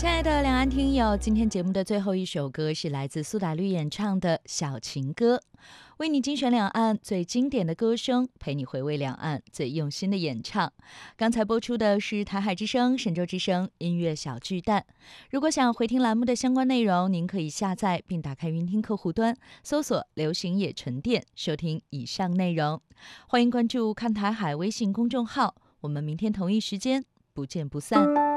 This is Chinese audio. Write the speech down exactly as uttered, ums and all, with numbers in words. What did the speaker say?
亲爱的两岸听友，今天节目的最后一首歌是来自苏打绿演唱的小情歌，为你精选两岸最经典的歌声，陪你回味两岸最用心的演唱。刚才播出的是台海之声、神州之声音乐小巨蛋。如果想回听栏目的相关内容，您可以下载并打开云听客户端，搜索流行野沉淀，收听以上内容。欢迎关注看台海微信公众号，我们明天同一时间不见不散。